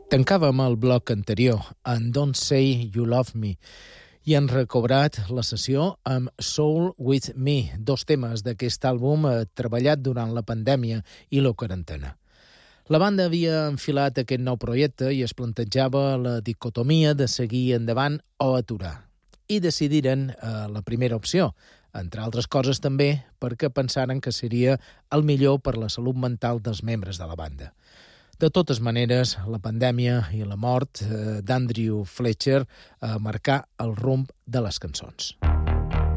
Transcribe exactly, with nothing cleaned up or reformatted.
Tancàvem el bloc anterior, en Don't Say You Love Me, i han recobrat la sessió amb Soul With Me, dos temes d'aquest àlbum eh, treballat durant la pandèmia i la quarantena. La banda havia enfilat aquest nou projecte i es plantejava la dicotomia de seguir endavant o aturar. I decidiren eh, la primera opció, entre altres coses també perquè pensaren que seria el millor per la salut mental dels membres de la banda. De totes maneres, la pandèmia i la mort eh, d'Andrew Fletcher eh, marcà el rumb de les cançons.